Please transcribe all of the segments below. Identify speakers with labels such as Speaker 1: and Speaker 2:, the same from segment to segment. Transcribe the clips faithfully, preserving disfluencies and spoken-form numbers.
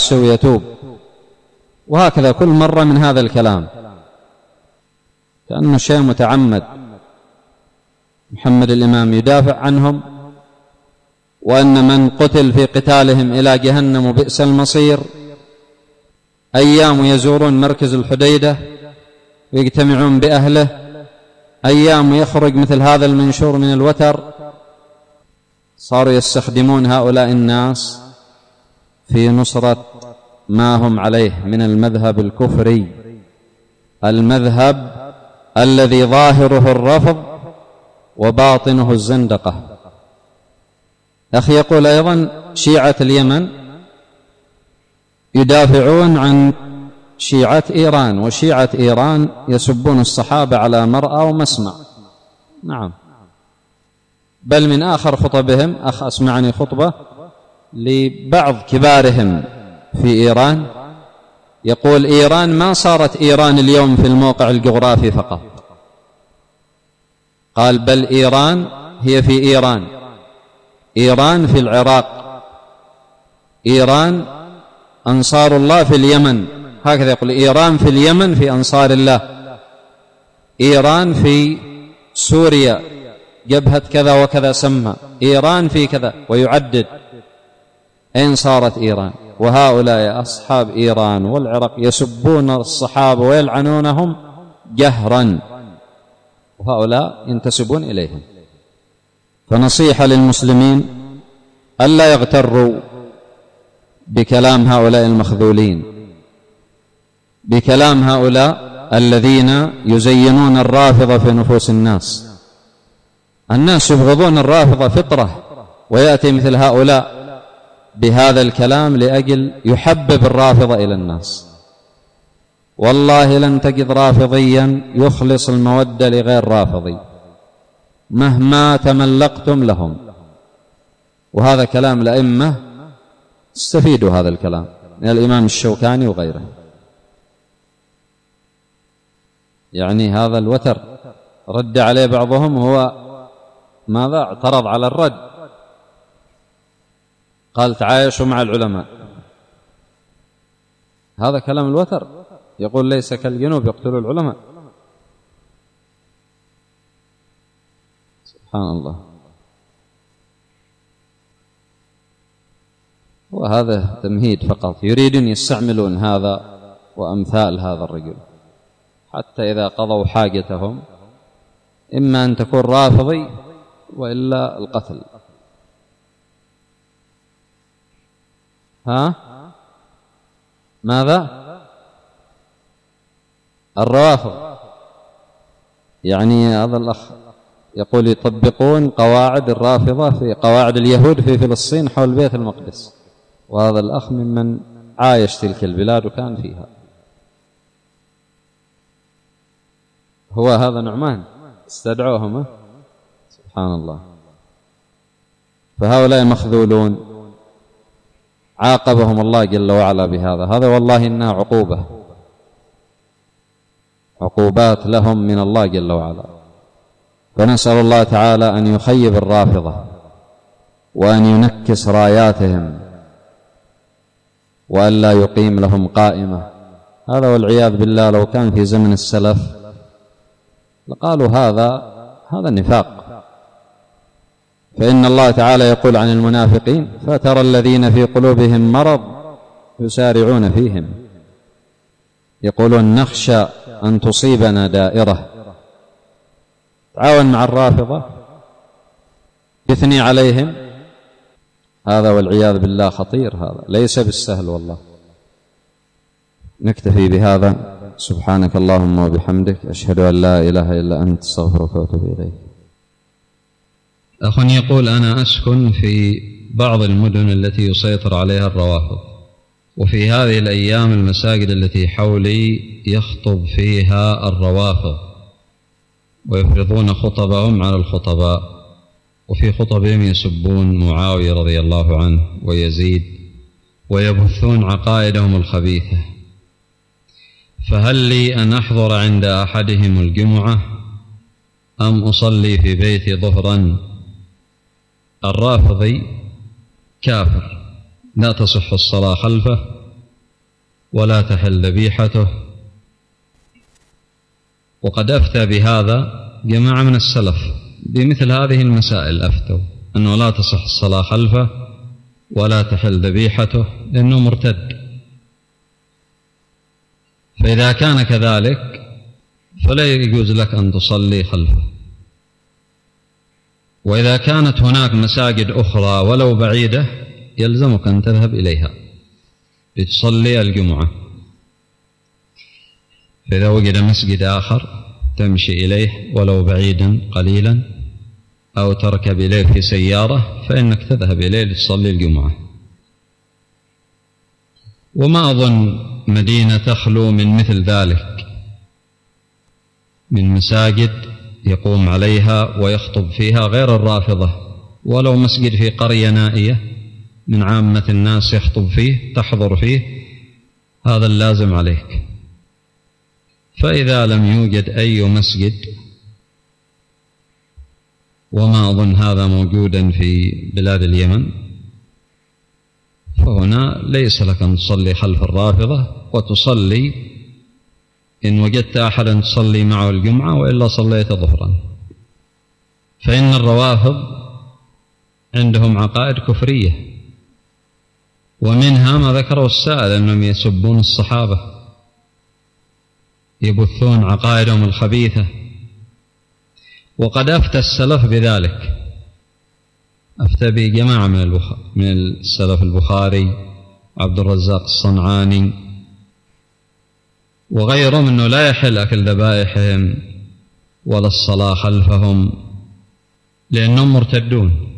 Speaker 1: نفسه ويتوب. وهكذا كل مرة من هذا الكلام كأنه شيء متعمد. محمد الإمام يدافع عنهم، وأن من قتل في قتالهم إلى جهنم وبئس المصير. أيام يزورون مركز الحديدة ويجتمعون بأهله، أيام يخرج مثل هذا المنشور من الوتر. صاروا يستخدمون هؤلاء الناس في نصرة ما هم عليه من المذهب الكفري، المذهب الذي ظاهره الرفض وباطنه الزندقة. أخي يقول أيضا شيعة اليمن يدافعون عن شيعة إيران، وشيعة إيران يسبون الصحابة على مرأى ومسمع. نعم، بل من آخر خطبهم، أخ أسمعني خطبة لبعض كبارهم في إيران يقول إيران ما صارت إيران اليوم في الموقع الجغرافي فقط، قال بل إيران هي في إيران، إيران في العراق، إيران أنصار الله في اليمن. هكذا يقول إيران في اليمن في أنصار الله، إيران في سوريا جبهة كذا وكذا سمى، إيران في كذا، ويعدد أين صارت إيران. وهؤلاء أصحاب إيران والعراق يسبون الصحابة ويلعنونهم جهرا، وهؤلاء ينتسبون إليهم. فنصيحة للمسلمين ألا يغتروا بكلام هؤلاء المخذولين، بكلام هؤلاء الذين يزينون الرافضة في نفوس الناس. الناس يبغضون الرافضة فطرة، ويأتي مثل هؤلاء بهذا الكلام لأجل يحبب الرافضة إلى الناس. والله لن تجد رافضيا يخلص المودة لغير رافضي مهما تملقتم لهم. وهذا كلام الأئمة، استفيدوا هذا الكلام من الإمام الشوكاني وغيره. يعني هذا الوتر رد عليه بعضهم، هو ماذا اعترض على الرد، قال تعايشوا مع العلماء. هذا كلام الوتر، يقول ليس كالجنوب يقتل العلماء. سبحان الله. وهذا تمهيد فقط، يريدون يستعملون هذا وأمثال هذا الرجل حتى إذا قضوا حاجتهم إما أن تكون رافضي وإلا القتل. ها ماذا؟ الروافض. يعني هذا الأخ يقول يطبقون قواعد الرافضة في قواعد اليهود في فلسطين حول بيت المقدس، وهذا الأخ ممن عايش تلك البلاد وكان فيها. هو هذا نعمان استدعوهم. سبحان الله. فهؤلاء مخذولون عاقبهم الله جل وعلا بهذا. هذا والله إنها عقوبة، عقوبات لهم من الله جل وعلا. فنسأل الله تعالى أن يخيب الرافضة وأن ينكس راياتهم وأن لا يقيم لهم قائمة. هذا والعياذ بالله لو كان في زمن السلف لقالوا هذا هذا النفاق. فإن الله تعالى يقول عن المنافقين فترى الذين في قلوبهم مرض يسارعون فيهم يقولون نخشى أن تصيبنا دائرة. تعاون مع الرافضة، يثني عليهم، هذا والعياذ بالله خطير، هذا ليس بالسهل والله. نكتفي بهذا. سبحانك اللهم وبحمدك، أشهد أن لا إله إلا أنت، استغفرك وأتوب إليك.
Speaker 2: أخ يقول أنا أسكن في بعض المدن التي يسيطر عليها الروافض، وفي هذه الأيام المساجد التي حولي يخطب فيها الروافض ويفرضون خطبهم على الخطباء، وفي خطبهم يسبون معاوية رضي الله عنه ويزيد ويبثون عقائدهم الخبيثة. فهل لي أن أحضر عند أحدهم الجمعة أم أصلي في بيتي ظهرا؟ الرافضي كافر لا تصح الصلاة خلفه ولا تحل ذبيحته. وقد أفتى بهذا جماعة من السلف بمثل هذه المسائل، أفتوا أنه لا تصح الصلاة خلفه ولا تحل ذبيحته لأنه مرتد. فإذا كان كذلك فلا يجوز لك أن تصلي خلفه. وإذا كانت هناك مساجد أخرى ولو بعيدة يلزمك أن تذهب إليها لتصلي الجمعة. فإذا وجد مسجد آخر تمشي إليه ولو بعيدا قليلا أو تركب إليه في سيارة فإنك تذهب إليه لتصلي الجمعة. وما أظن مدينة تخلو من مثل ذلك، من مساجد يقوم عليها ويخطب فيها غير الرافضة، ولو مسجد في قرية نائية من عامة الناس يخطب فيه تحضر فيه، هذا اللازم عليك. فإذا لم يوجد أي مسجد، وما أظن هذا موجودا في بلاد اليمن، فهنا ليس لك أن تصلي خلف الرافضة، وتصلي إن وجدت أحدا تصلي معه الجمعة، وإلا صليت ظهرا. فإن الروافض عندهم عقائد كفرية، ومنها ما ذكره السائل أنهم يسبون الصحابة، يبثون عقائدهم الخبيثة. وقد أفتى السلف بذلك، أفتى بجماعة من البخ... من السلف، البخاري، عبد الرزاق الصنعاني وغيرهم، أنه لا يحل أكل ذبائحهم ولا الصلاة خلفهم لأنهم مرتدون.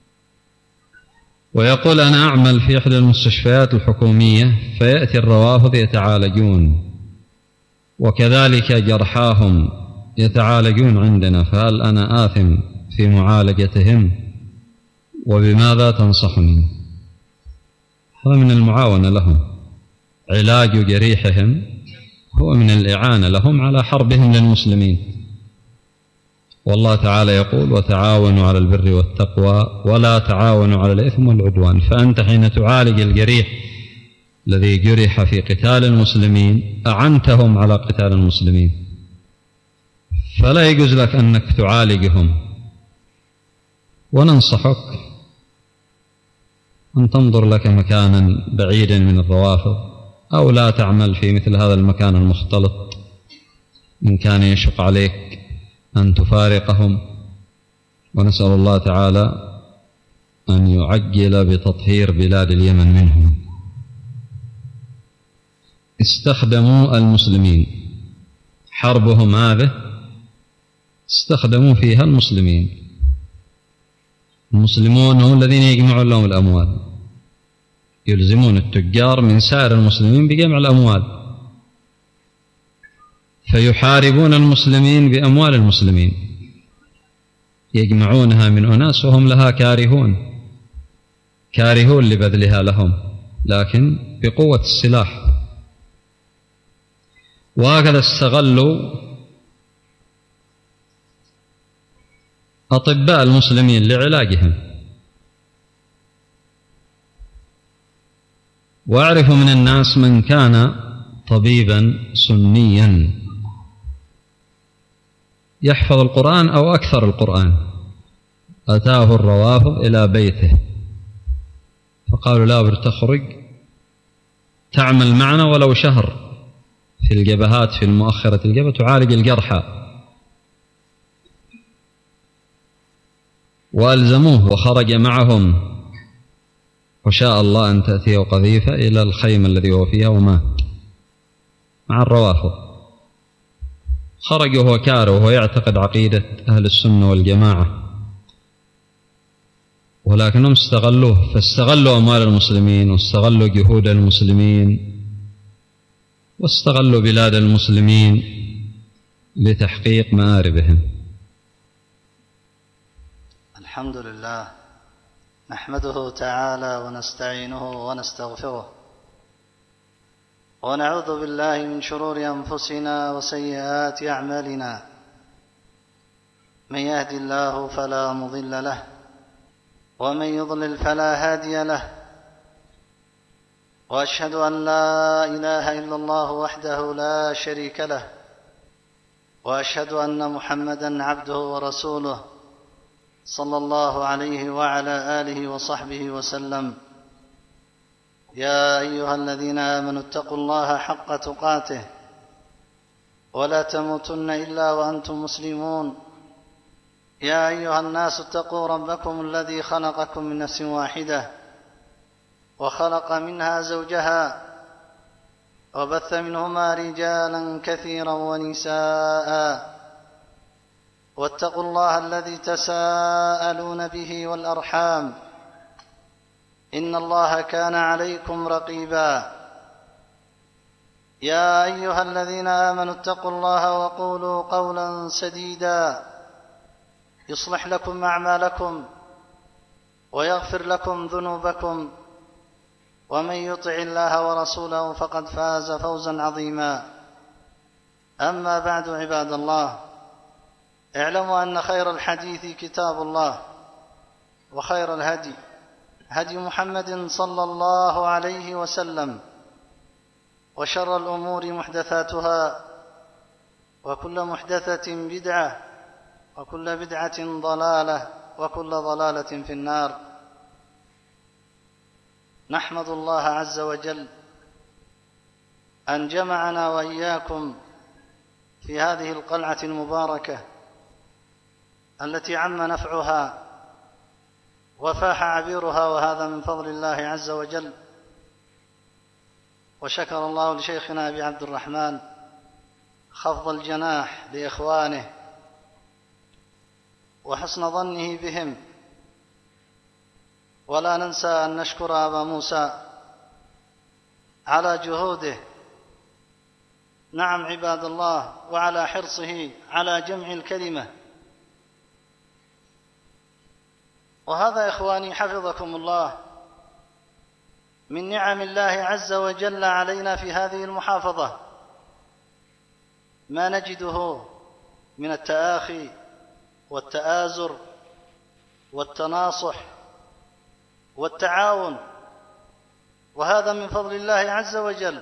Speaker 2: ويقول أنا أعمل في إحدى المستشفيات الحكومية، فيأتي الروافض يتعالجون، وكذلك جرحاهم يتعالجون عندنا، فهل أنا آثم في معالجتهم؟ وبماذا تنصحني؟ هذا من المعاونة لهم، علاج جريحهم هو من الإعانة لهم على حربهم للمسلمين. والله تعالى يقول وتعاونوا على البر والتقوى ولا تعاونوا على الإثم والعدوان. فأنت حين تعالج الجريح الذي جرح في قتال المسلمين أعنتهم على قتال المسلمين، فلا يجوز لك أنك تعالجهم. وننصحك أن تنظر لك مكانا بعيدا من الروافض، أو لا تعمل في مثل هذا المكان المختلط إن كان يشق عليك أن تفارقهم. ونسأل الله تعالى أن يعجل بتطهير بلاد اليمن منهم. استخدموا المسلمين، حربهم هذه استخدموا فيها المسلمين. المسلمون هم الذين يجمعون لهم الأموال، يلزمون التجار من سائر المسلمين بجمع الأموال، فيحاربون المسلمين بأموال المسلمين، يجمعونها من أناس وهم لها كارهون، كارهون لبذلها لهم، لكن بقوة السلاح. وهكذا استغلوا أطباء المسلمين لعلاجهم. وأعرف من الناس من كان طبيبا سنيا يحفظ القرآن أو أكثر القرآن، أتاه الروافض إلى بيته فقالوا لا بد تخرج تعمل معنا ولو شهر في الجبهات، في المؤخرة الجبهة، تعالج الجرحى. وألزموه وخرج معهم، وشاء الله أن تأتيه قذيفة إلى الخيمة الذي هو فيها ومات مع الروافض. خرج وهو كاره وهو يعتقد عقيدة أهل السنة والجماعة، ولكنهم استغلوه، فاستغلوا أموال المسلمين واستغلوا جهود المسلمين واستغلوا بلاد المسلمين لتحقيق مآربهم.
Speaker 3: الحمد لله، نحمده تعالى ونستعينه ونستغفره، ونعوذ بالله من شرور أنفسنا وسيئات أعمالنا. من يهد الله فلا مضل له، ومن يضلل فلا هادي له، وأشهد أن لا إله إلا الله وحده لا شريك له، وأشهد أن محمدًا عبده ورسوله صلى الله عليه وعلى آله وصحبه وسلم. يا أيها الذين آمنوا اتقوا الله حق تقاته ولا تموتن إلا وأنتم مسلمون. يا أيها الناس اتقوا ربكم الذي خلقكم من نفس واحدة وخلق منها زوجها وبث منهما رجالا كثيرا ونساء، واتقوا الله الذي تساءلون به والأرحام إن الله كان عليكم رقيبا. يا أيها الذين آمنوا اتقوا الله وقولوا قولا سديدا يصلح لكم أعمالكم ويغفر لكم ذنوبكم، ومن يطع الله ورسوله فقد فاز فوزا عظيما. أما بعد، عباد الله، اعلموا أن خير الحديث كتاب الله، وخير الهدي هدي محمد صلى الله عليه وسلم، وشر الأمور محدثاتها، وكل محدثة بدعة، وكل بدعة ضلالة، وكل ضلالة في النار. نحمد الله عز وجل أن جمعنا وإياكم في هذه القلعة المباركة التي عم نفعها وفاح عبيرها، وهذا من فضل الله عز وجل. وشكر الله لشيخنا أبي عبد الرحمن خفض الجناح لإخوانه وحسن ظنه بهم، ولا ننسى أن نشكر أبا موسى على جهوده، نعم عباد الله، وعلى حرصه على جمع الكلمة. وهذا إخواني حفظكم الله من نعم الله عز وجل علينا في هذه المحافظة، ما نجده من التآخي والتآزر والتناصح والتعاون، وهذا من فضل الله عز وجل.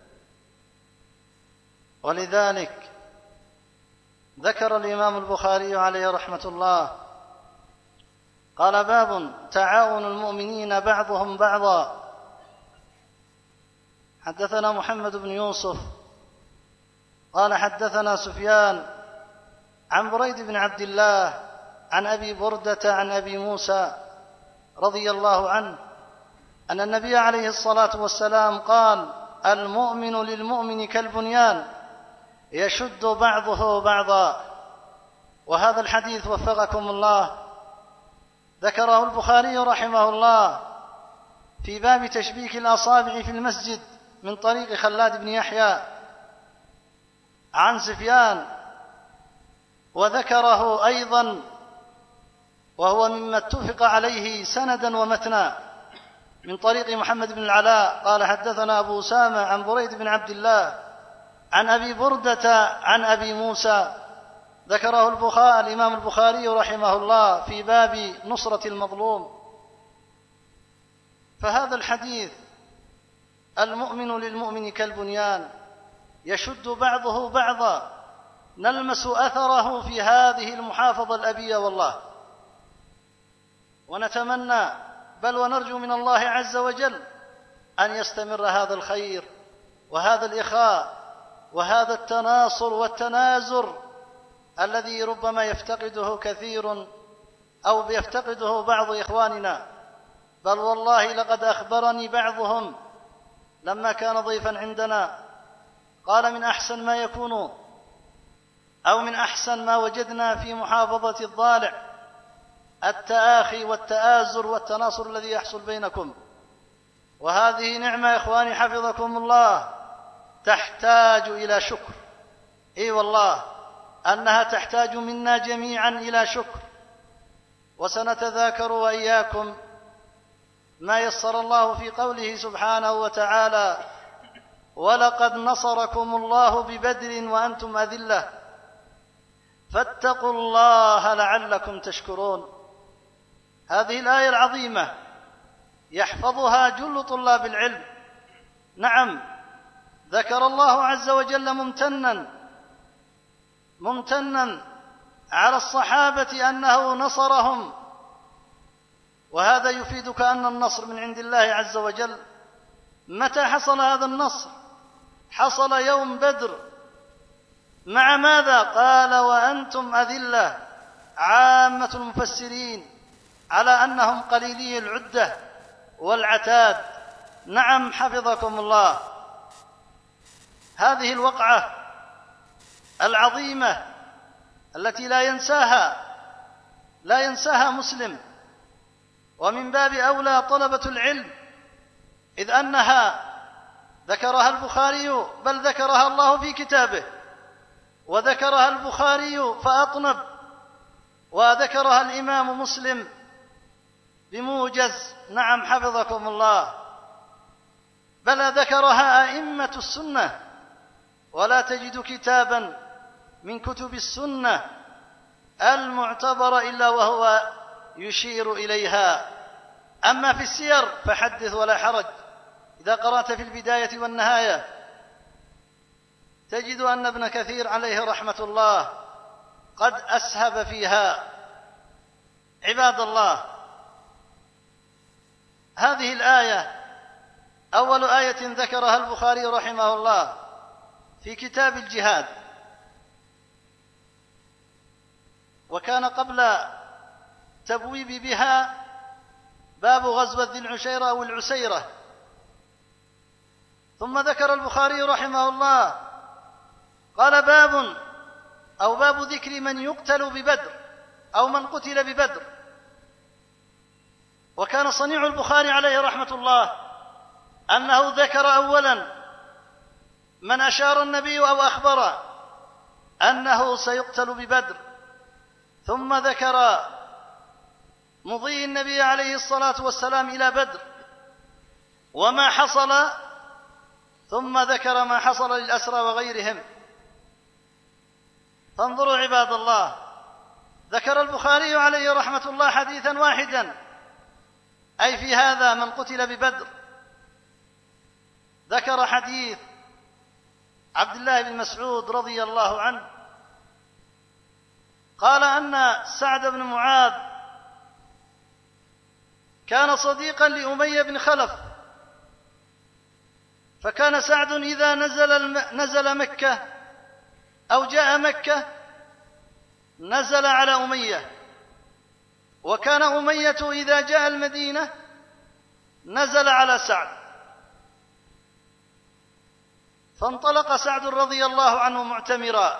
Speaker 3: ولذلك ذكر الإمام البخاري عليه رحمة الله قال: باب تعاون المؤمنين بعضهم بعضا. حدثنا محمد بن يوسف قال حدثنا سفيان عن بريد بن عبد الله عن أبي بردة عن أبي موسى رضي الله عنه أن النبي عليه الصلاة والسلام قال: المؤمن للمؤمن كالبنيان يشد بعضه بعضا. وهذا الحديث وفقكم الله ذكره البخاري رحمه الله في باب تشبيك الأصابع في المسجد من طريق خلاد بن يحيى عن سفيان، وذكره أيضا وهو مما اتفق عليه سندا ومتنا من طريق محمد بن العلاء قال حدثنا أبو أسامة عن بريد بن عبد الله عن أبي بردة عن أبي موسى، ذكره البخاري الإمام البخاري رحمه الله في باب نصرة المظلوم. فهذا الحديث المؤمن للمؤمن كالبنيان يشد بعضه بعضا نلمس أثره في هذه المحافظة الأبية والله، ونتمنى بل ونرجو من الله عز وجل أن يستمر هذا الخير وهذا الإخاء وهذا التناصر والتنازر الذي ربما يفتقده كثير أو يفتقده بعض إخواننا. بل والله لقد أخبرني بعضهم لما كان ضيفا عندنا قال: من أحسن ما يكون أو من أحسن ما وجدنا في محافظة الضالع التآخي والتآزر والتناصر الذي يحصل بينكم. وهذه نعمة إخواني حفظكم الله تحتاج إلى شكر، إي والله أنها تحتاج منا جميعا إلى شكر. وسنتذاكر وإياكم ما يسر الله في قوله سبحانه وتعالى: ولقد نصركم الله ببدر وأنتم أذلة فاتقوا الله لعلكم تشكرون. هذه الآية العظيمة يحفظها جل طلاب العلم نعم، ذكر الله عز وجل ممتنا ممتنا على الصحابة أنه نصرهم، وهذا يفيدك أن النصر من عند الله عز وجل. متى حصل هذا النصر؟ حصل يوم بدر. مع ماذا؟ قال وأنتم أذلة. عامة المفسرين على أنهم قليلي العدة والعتاد. نعم، حفظكم الله. هذه الوقعة العظيمة التي لا ينساها لا ينساها مسلم، ومن باب أولى طلبة العلم، إذ أنها ذكرها البخاري، بل ذكرها الله في كتابه، وذكرها البخاري فأطنب، وذكرها الإمام مسلم بموجز. نعم، حفظكم الله. بل ذكرها أئمة السنة، ولا تجد كتابا من كتب السنة المعتبر إلا وهو يشير إليها. أما في السير فحدث ولا حرج. إذا قرأت في البداية والنهاية تجد أن ابن كثير عليه رحمة الله قد أسهب فيها. عباد الله، هذه الآية أول آية ذكرها البخاري رحمه الله في كتاب الجهاد، وكان قبل تبويب بها باب غزوة ذي العشيرة أو العسيرة. ثم ذكر البخاري رحمه الله قال باب أو باب ذكر من يقتل ببدر أو من قتل ببدر. وكان صنيع البخاري عليه رحمة الله أنه ذكر أولا من أشار النبي أو أخبر أنه سيقتل ببدر، ثم ذكر مضي النبي عليه الصلاة والسلام إلى بدر وما حصل، ثم ذكر ما حصل للأسرى وغيرهم. فانظروا عباد الله، ذكر البخاري عليه رحمة الله حديثا واحدا، أي في هذا من قتل ببدر. ذكر حديث عبد الله بن مسعود رضي الله عنه قال أن سعد بن معاذ كان صديقا لأمية بن خلف، فكان سعد إذا نزل نزل مكة أو جاء مكة نزل على أمية، وكان أمية إذا جاء المدينة نزل على سعد. فانطلق سعد رضي الله عنه معتمرا،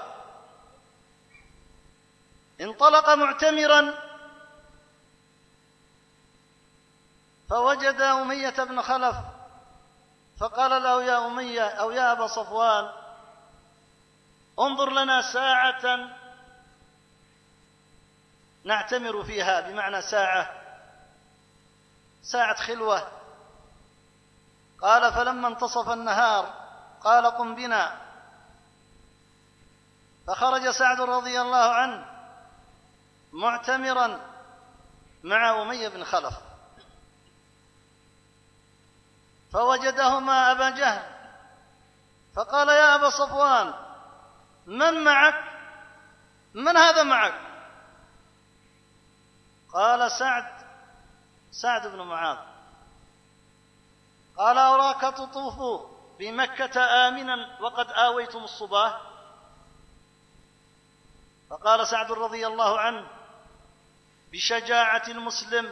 Speaker 3: انطلق معتمرا فوجد أمية بن خلف فقال له يا أمية أو يا أبا صفوان انظر لنا ساعة نعتمر فيها، بمعنى ساعة ساعة خلوة. قال فلما انتصف النهار قال قم بنا، فخرج سعد رضي الله عنه معتمرا مع أمية بن خلف، فوجدهما أبا جهل فقال يا أبا صفوان من معك؟ من هذا معك؟ قال سعد سعد بن معاذ. قال أراك تطوف بمكة آمنا وقد آويتم الصباح؟ فقال سعد رضي الله عنه بشجاعة المسلم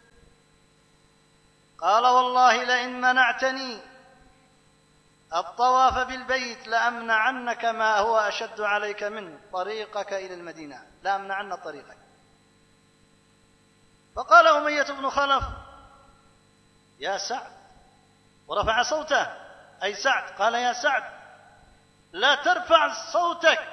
Speaker 3: قال والله لئن منعتني الطواف بالبيت لأمنعنك ما هو أشد عليك منه، طريقك إلى المدينة، لأمنعن طريقك. فقال أمية بن خلف يا سعد، ورفع صوته أي سعد، قال يا سعد لا ترفع صوتك،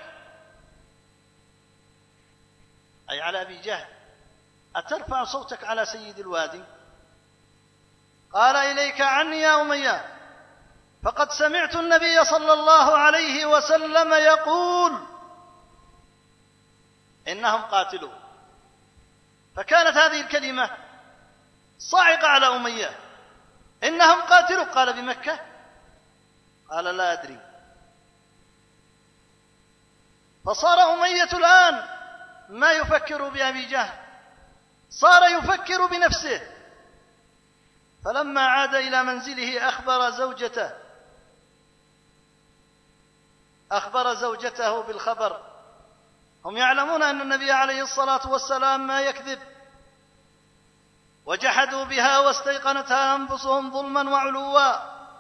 Speaker 3: أي على أبي جهل، أترفع صوتك على سيد الوادي؟ قال إليك عني يا أمية، فقد سمعت النبي صلى الله عليه وسلم يقول إنهم قاتلوا. فكانت هذه الكلمة صاعقة على أمية، إنهم قاتلوا، قال بمكة؟ قال لا أدري. فصار أمية الآن ما يفكر بأبي جهل، صار يفكر بنفسه. فلما عاد إلى منزله أخبر زوجته أخبر زوجته بالخبر. هم يعلمون أن النبي عليه الصلاة والسلام ما يكذب، وجحدوا بها واستيقنتها أنفسهم ظلما وعلوا.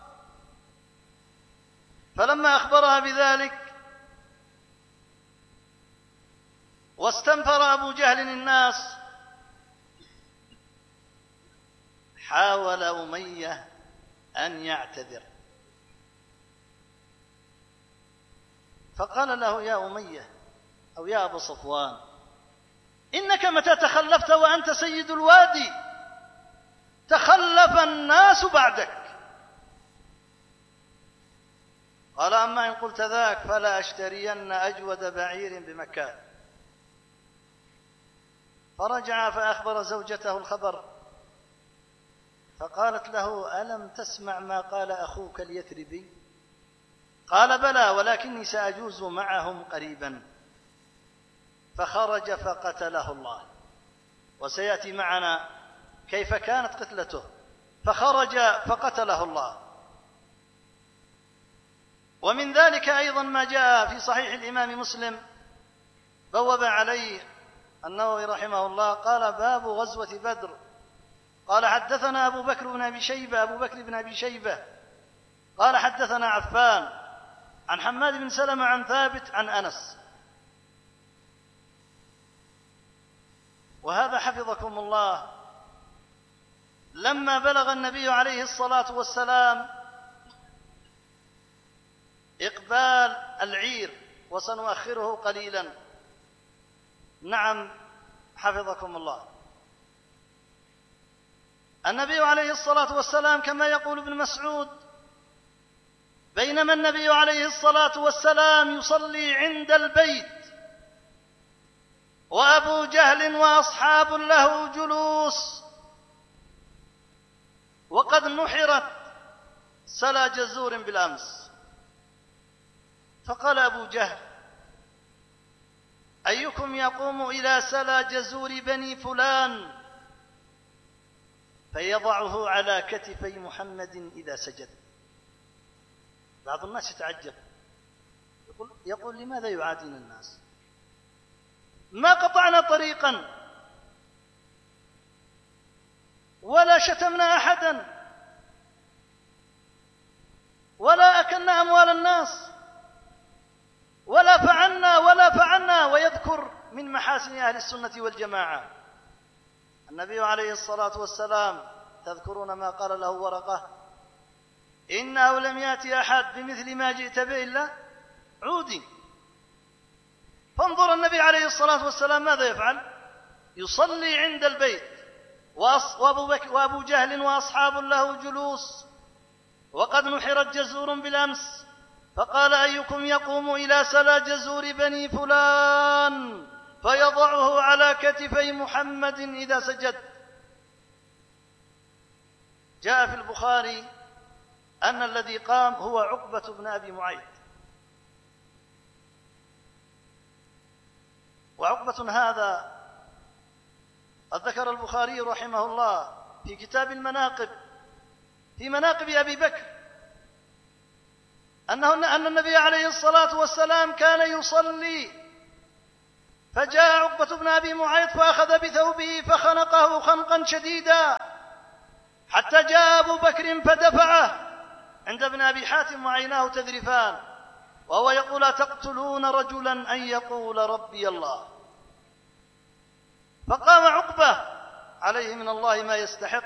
Speaker 3: فلما أخبرها بذلك واستنفر أبو جهل الناس، حاول أمية أن يعتذر، فقال له: يا أمية أو يا أبا صفوان، إنك متى تخلفت وأنت سيد الوادي تخلف الناس بعدك. قال: أما إن قلت ذاك فلا أشترين أجود بعير بمكان. فرجع فأخبر زوجته الخبر، فقالت له: ألم تسمع ما قال أخوك اليثربي؟ قال: بلى، ولكني سأجوز معهم قريبا. فخرج فقتله الله، وسيأتي معنا كيف كانت قتلته. فخرج فقتله الله. ومن ذلك أيضا ما جاء في صحيح الإمام مسلم، بوب عليه النووي رحمه الله، قال: باب غزوة بدر. قال: حدثنا أبو بكر بن أبي شيبة أبو بكر بن أبي شيبة قال: حدثنا عفان عن حماد بن سلمة عن ثابت عن أنس. وهذا حفظكم الله لما بلغ النبي عليه الصلاة والسلام إقبال العير، وسنؤخره قليلا. نعم حفظكم الله. النبي عليه الصلاة والسلام كما يقول ابن مسعود: بينما النبي عليه الصلاة والسلام يصلي عند البيت وأبو جهل وأصحاب له جلوس، وقد نحرت سلا جزور بالأمس. فقال أبو جهل: أيكم يقوم إلى سلا جزور بني فلان فيضعه على كتفي محمد إذا سجد؟ بعض الناس يتعجب، يقول, يقول لماذا يعادين الناس؟ ما قطعنا طريقا ولا شتمنا أحدا ولا أكلنا أموال الناس ولا فعلنا ولا فعلنا. ويذكر من محاسن أهل السنة والجماعة النبي عليه الصلاة والسلام، تذكرون ما قال له ورقة: إنه لم يأتي أحد بمثل ما جئت به إلا عودي. فانظر النبي عليه الصلاة والسلام ماذا يفعل؟ يصلي عند البيت وأبو جهل وأصحاب له جلوس، وقد نحرت جزور بالأمس. فقال: أيكم يقوم إلى سلا جزور بني فلان فيضعه على كتفي محمد إذا سجد؟ جاء في البخاري أن الذي قام هو عقبة بن أبي معيط. وعقبة هذا قد ذكر البخاري رحمه الله في كتاب المناقب في مناقب أبي بكر أنه أن النبي عليه الصلاة والسلام كان يصلي، فجاء عقبة بن أبي معيط فأخذ بثوبه فخنقه خنقا شديدا حتى جاء أبو بكر فدفعه عند ابن أبي حاتم وعيناه تذرفان، وهو يقول: أتقتلون رجلا أن يقول ربي الله؟ فقام عقبة عليه من الله ما يستحق،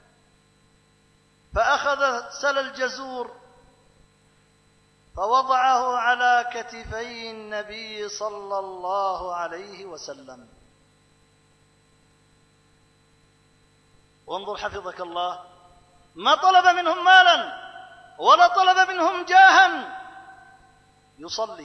Speaker 3: فأخذ سل الجزور فوضعه على كتفي النبي صلى الله عليه وسلم. وانظر حفظك الله، ما طلب منهم مالا ولا طلب منهم جاها، يصلي.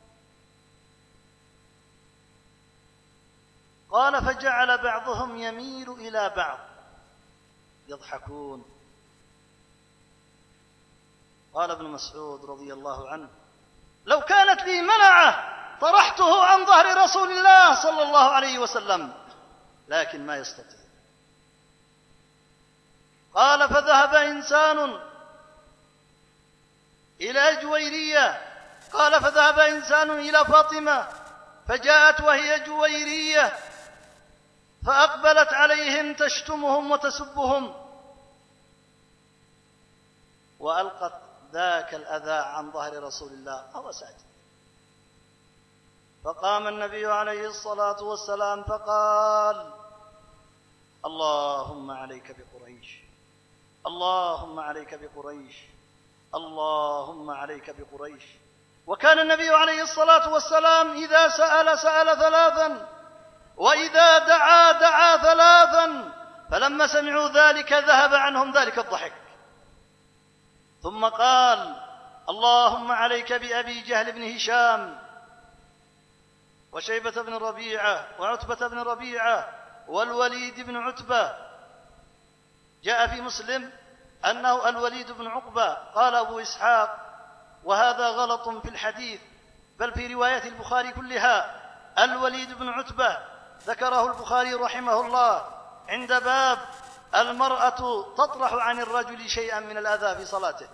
Speaker 3: قال: فجعل بعضهم يميل إلى بعض يضحكون، قال ابن مسعود رضي الله عنه: لو كانت لي منعة طرحته عن ظهر رسول الله صلى الله عليه وسلم، لكن ما يستطيع. قال: فذهب إنسان إلى جويرية، قال: فذهب إنسان إلى فاطمة فجاءت وهي جويرية فأقبلت عليهم تشتمهم وتسبهم، وألقت ذاك الأذى عن ظهر رسول الله وهو ساجد. فقام النبي عليه الصلاة والسلام فقال: اللهم عليك بقريش، اللهم عليك بقريش، اللهم عليك بقريش. وكان النبي عليه الصلاة والسلام إذا سأل سأل ثلاثا، وإذا دعا دعا ثلاثا، فلما سمعوا ذلك ذهب عنهم ذلك الضحك. ثم قال: اللهم عليك بأبي جهل بن هشام وشيبة بن ربيعة وعتبة بن ربيعة والوليد بن عتبة. جاء في مسلم أنه الوليد بن عقبة. قال أبو إسحاق: وهذا غلط في الحديث، بل في رواية البخاري كلها الوليد بن عتبة. ذكره البخاري رحمه الله عند باب المرأة تطرح عن الرجل شيئا من الأذى في صلاته.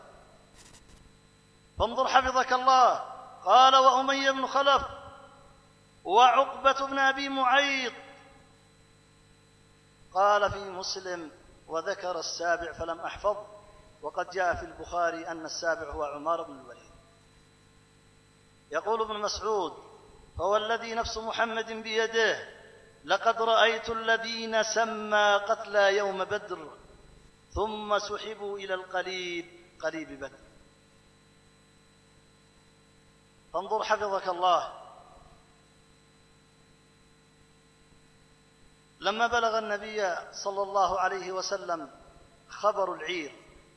Speaker 3: فانظر حفظك الله. قال: وأمية بن خلف وعقبة بن أبي معيط. قال في مسلم: وذكر السابع فلم أحفظ، وقد جاء في البخاري أن السابع هو عمار بن الوليد. يقول ابن مسعود: فهو الذي نفس محمد بيده لقد رأيت الذين سمى قتلى يوم بدر ثم سحبوا إلى القليب قليب بدر. فانظر حفظك الله، لما بلغ النبي صلى الله عليه وسلم خبر العير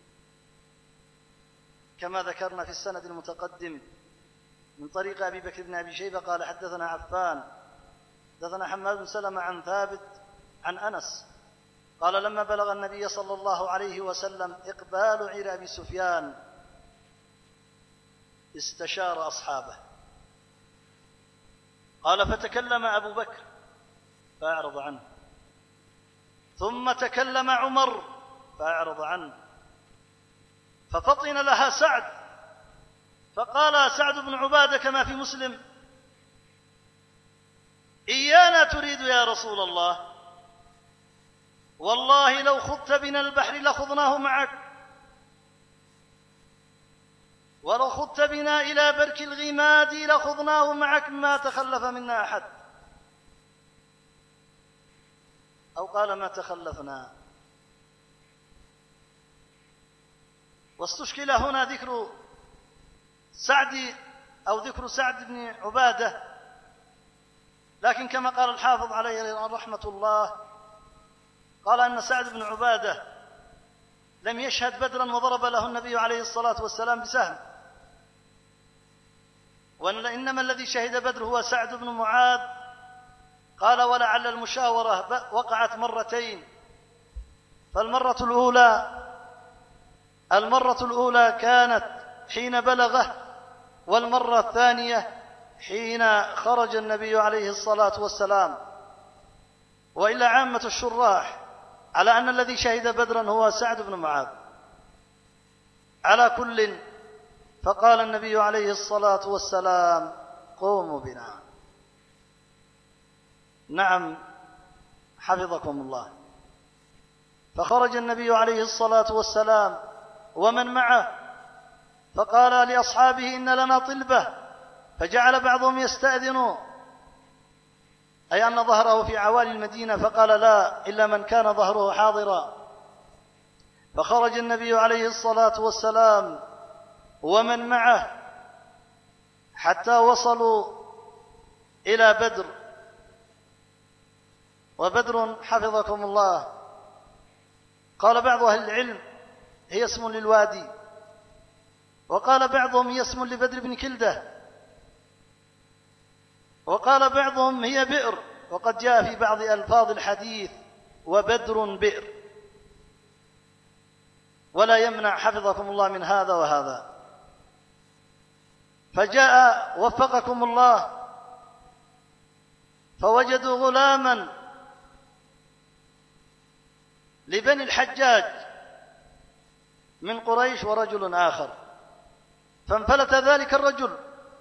Speaker 3: كما ذكرنا في السند المتقدم من طريق أبي بكر بن أبي شيبة قال: حدثنا عفان حدثنا حماد بن سلمة عن ثابت عن أنس قال: لما بلغ النبي صلى الله عليه وسلم إقبال عير أبي سفيان استشار أصحابه. قال: فتكلم أبو بكر فأعرض عنه، ثم تكلم عمر فأعرض عنه، ففطن لها سعد فقال سعد بن عبادة كما في مسلم: إيانا تريد يا رسول الله؟ والله لو خضت بنا البحر لخضناه معك، ولو خضت بنا إلى برك الغماد لخضناه معك، ما تخلف منا أحد. أو قال: ما تخلفنا. واستشكل هنا ذكر سعد أو ذكر سعد بن عبادة، لكن كما قال الحافظ عليه رحمة الله قال أن سعد بن عبادة لم يشهد بدرا وضرب له النبي عليه الصلاة والسلام بسهم، وإنما الذي شهد بدر هو سعد بن معاذ. قال: ولعل المشاورة وقعت مرتين، فالمرة الأولى المرة الأولى كانت حين بلغه، والمرة الثانية حين خرج النبي عليه الصلاة والسلام. وإلا عامة الشراح على أن الذي شهد بدرا هو سعد بن معاذ. على كل، فقال النبي عليه الصلاة والسلام: قوموا بنا. نعم حفظكم الله. فخرج النبي عليه الصلاة والسلام ومن معه، فقال لأصحابه: إن لنا طلبة. فجعل بعضهم يستأذن، أي أن ظهره في عوالي المدينة، فقال: لا، إلا من كان ظهره حاضرا. فخرج النبي عليه الصلاة والسلام ومن معه حتى وصلوا إلى بدر. وبدر حفظكم الله قال بعض أهل العلم هي اسم للوادي، وقال بعضهم هي اسم لبدر بن كلدة، وقال بعضهم هي بئر، وقد جاء في بعض ألفاظ الحديث: وبدر بئر. ولا يمنع حفظكم الله من هذا وهذا. فجاء وفقكم الله فوجدوا غلاما لبني الحجاج من قريش ورجل آخر، فانفلت ذلك الرجل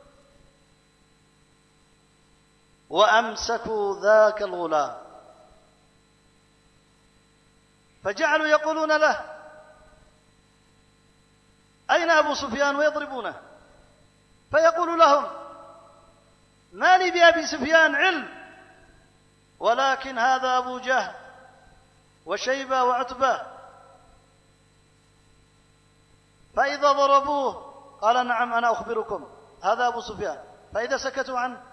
Speaker 3: وأمسكوا ذاك الغلام، فجعلوا يقولون له: أين أبو سفيان؟ ويضربونه، فيقول لهم: ما لي بأبي سفيان علم، ولكن هذا أبو جهل وشيبة وعتبة. فإذا ضربوه قال: نعم أنا أخبركم هذا أبو سفيان. فإذا سكتوا عنه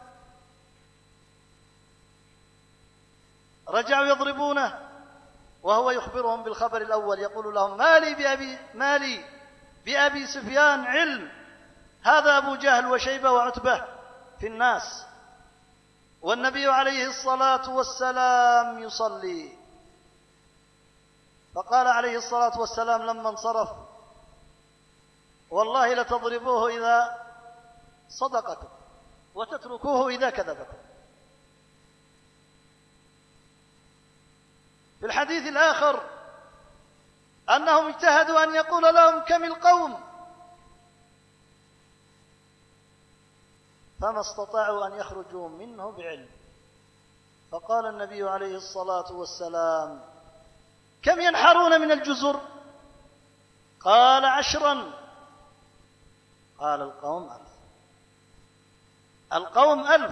Speaker 3: رجعوا يضربونه وهو يخبرهم بالخبر الأول، يقول لهم: ما لي بأبي, ما لي بأبي سفيان علم، هذا أبو جهل وشيبة وعتبة في الناس، والنبي عليه الصلاة والسلام يصلي. فقال عليه الصلاة والسلام لما انصرف: والله لتضربوه إذا صدقكم وتتركوه إذا كذبكم. في الحديث الآخر أنهم اجتهدوا أن يقول لهم: كم القوم؟ فما استطاعوا أن يخرجوا منه بعلم. فقال النبي عليه الصلاة والسلام: كم ينحرون من الجزر؟ قال: عشرا. قال: القوم ألف. القوم ألف.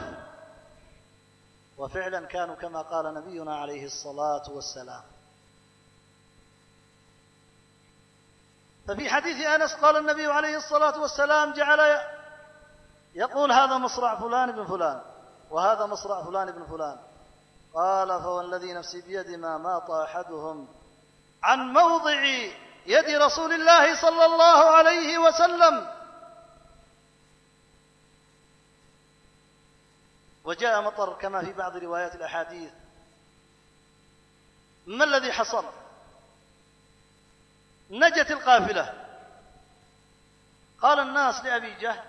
Speaker 3: وفعلا كانوا كما قال نبينا عليه الصلاة والسلام. ففي حديث أنس قال النبي عليه الصلاة والسلام: جعل يقول: هذا مصرع فلان بن فلان، وهذا مصرع فلان بن فلان. قال: فوالذي نفسي بيد ما ماط أحدهم عن موضع يد رسول الله صلى الله عليه وسلم. وجاء مطر كما في بعض روايات الأحاديث. ما الذي حصل؟ نجت القافلة. قال الناس لأبي جهل: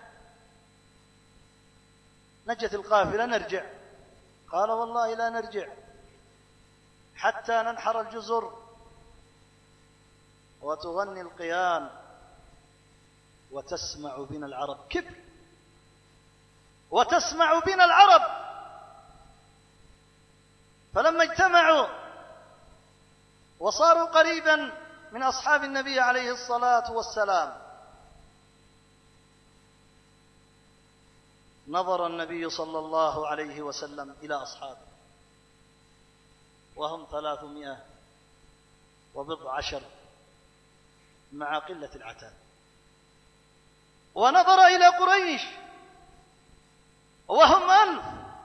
Speaker 3: نجت القافلة، نرجع. قال: والله لا نرجع حتى ننحر الجزر وتغني القيان وتسمع بنا العرب. كبر. وتسمع بنا العرب. فلما اجتمعوا وصاروا قريبا من أصحاب النبي عليه الصلاة والسلام، نظر النبي صلى الله عليه وسلم إلى أصحابه وهم ثلاثمائة وبضع عشر مع قلة العتاد، ونظر إلى قريش وهم ألف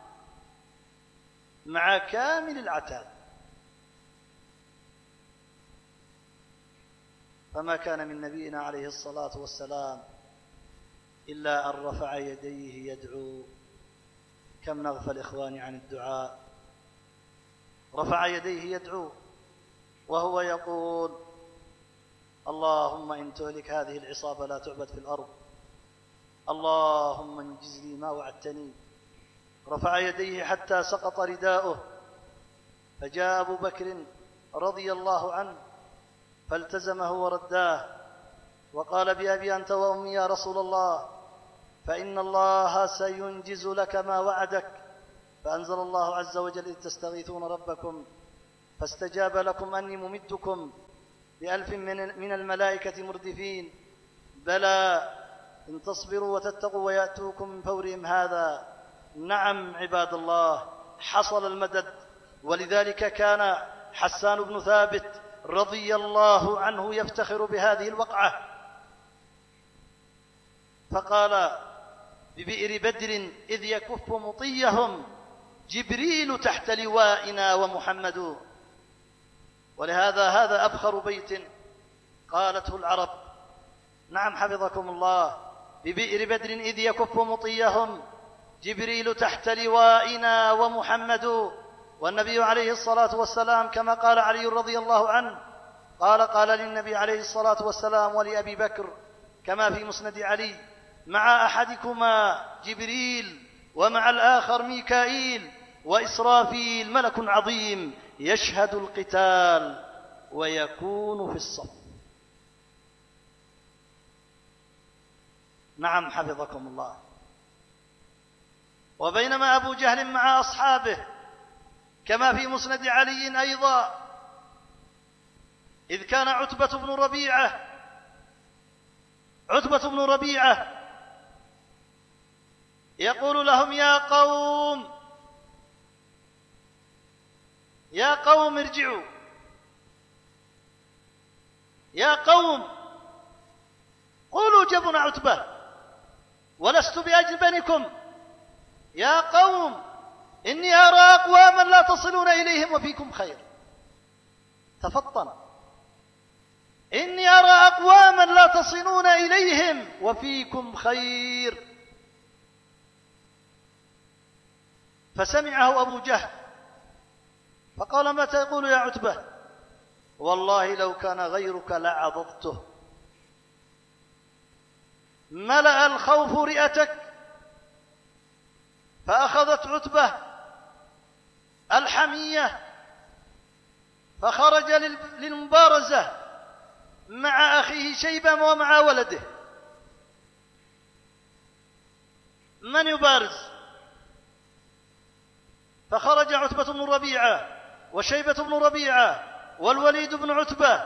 Speaker 3: مع كامل العتاد. فما كان من نبينا عليه الصلاة والسلام إلا أن رفع يديه يدعو. كم نغفل الإخوان عن الدعاء. رفع يديه يدعو وهو يقول: اللهم إن تهلك هذه العصابة لا تعبد في الأرض، اللهم انجز لي ما وعدتني. رفع يديه حتى سقط رداؤه، فجاء أبو بكر رضي الله عنه فالتزمه ورداه وقال: بأبي أنت وأمي يا رسول الله، فإن الله سينجز لك ما وعدك. فأنزل الله عز وجل: إذ تستغيثون ربكم فاستجاب لكم أني ممدكم بألف من الملائكة مردفين، بلى إن تصبروا وتتقوا ويأتوكم من فورهم هذا. نعم عباد الله، حصل المدد. ولذلك كان حسان بن ثابت رضي الله عنه يفتخر بهذه الوقعة، فقال: ببئر بدر إذ يكف مطيهم جبريل تحت لوائنا ومحمد. ولهذا هذا أبخر بيت قالته العرب. نعم حفظكم الله. ببئر بدر إذ يكف مطيهم جبريل تحت لوائنا ومحمد. والنبي عليه الصلاة والسلام كما قال علي رضي الله عنه: قال قال للنبي عليه الصلاة والسلام ولأبي بكر كما في مسند علي: مع أحدكما جبريل ومع الآخر ميكائيل وإسرافيل ملك عظيم يشهد القتال ويكون في الصف. نعم حفظكم الله. وبينما أبو جهل مع أصحابه كما في مسند علي أيضا، إذ كان عتبة بن ربيعة عتبة بن ربيعة يقول لهم: يا قوم يا قوم ارجعوا، يا قوم قولوا جبن عتبة ولست بأجبنكم، يا قوم إني أرى أقواما لا تصلون إليهم وفيكم خير. تفطن: إني أرى أقواما لا تصلون إليهم وفيكم خير. فسمعه أبو جهل فقال: ما تقول يا عتبة؟ والله لو كان غيرك لعضضته. ملأ الخوف رئتك، فأخذت عتبة الحمية فخرج للمبارزة مع أخيه شيبة ومع ولده. من يبارز؟ فخرج عتبة بن ربيعة وشيبة بن ربيعة والوليد بن عتبة.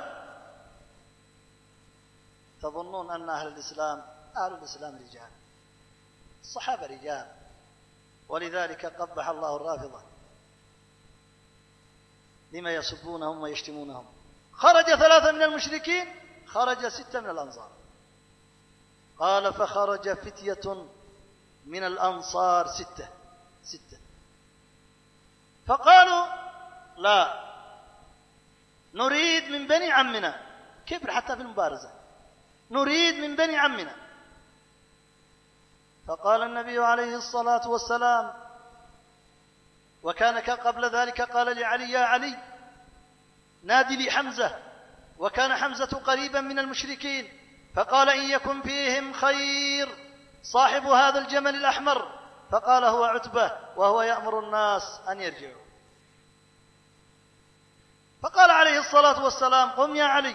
Speaker 3: تظنون أن أهل الإسلام أهل الإسلام رجال، الصحابة رجال، ولذلك قبح الله الرافضة لما يسبونهم ويشتمونهم. خرج ثلاثة من المشركين، خرج ستة من الأنصار. قال: فخرج فتية من الأنصار ستة ستة فقالوا: لا، نريد من بني عمنا. كبر حتى في المبارزة: نريد من بني عمنا. فقال النبي عليه الصلاة والسلام، وكان قبل ذلك قال لعلي: يا علي نادي لي حمزة، وكان حمزة قريبا من المشركين، فقال: إن يكن فيهم خير صاحب هذا الجمل الأحمر. فقال: هو عتبة، وهو يأمر الناس أن يرجعوا. فقال عليه الصلاة والسلام: قم يا علي،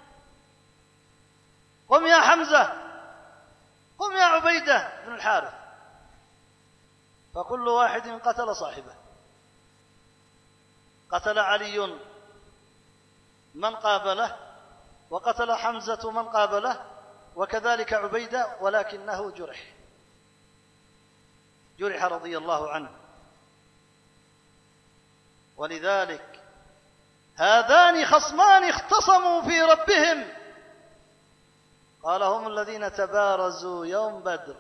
Speaker 3: قم يا حمزة، قم يا عبيدة بن الحارث. فكل واحد قتل صاحبه. قتل علي من قابله، وقتل حمزة من قابله، وكذلك عبيدة، ولكنه جرح جرح رضي الله عنه. ولذلك هذان خصمان اختصموا في ربهم، قال: هم الذين تبارزوا يوم بدر.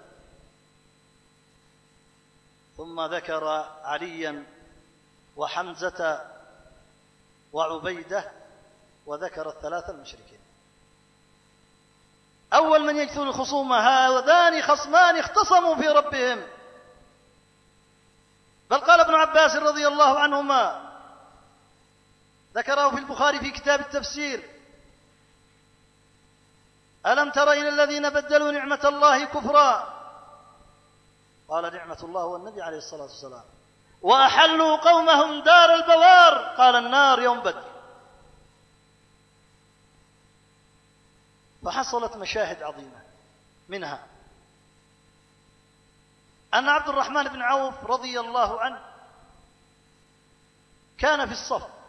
Speaker 3: ثم ذكر عليا وحمزة وعبيدة، وذكر الثلاثة المشركين. أول من يكثر الخصومة: هذان خصمان اختصموا في ربهم. بل قال ابن عباس رضي الله عنهما، ذكره في البخاري في كتاب التفسير: ألم تر إلى الذين بدلوا نعمة الله كفرا؟ قال: نعمة الله والنبي عليه الصلاة والسلام. وأحلوا قومهم دار البوار، قال: النار يوم بدر. فحصلت مشاهد عظيمة، منها أن عبد الرحمن بن عوف رضي الله عنه كان في الصف